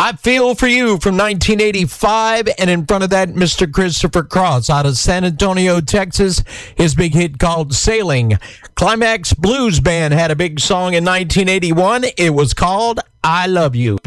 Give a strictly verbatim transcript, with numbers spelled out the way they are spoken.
I Feel For You from nineteen eighty-five, and in front of that, Mister Christopher Cross out of San Antonio, Texas, his big hit called Sailing. Climax Blues Band had a big song in nineteen eighty-one. It was called I Love You.